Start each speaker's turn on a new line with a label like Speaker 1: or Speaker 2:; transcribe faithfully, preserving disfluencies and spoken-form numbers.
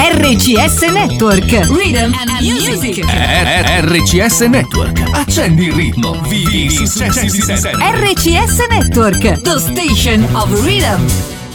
Speaker 1: R C S Network, Rhythm and Music.
Speaker 2: R C S Network, accendi il ritmo, vivi i successi di sempre.
Speaker 1: R C S Network, the station of rhythm.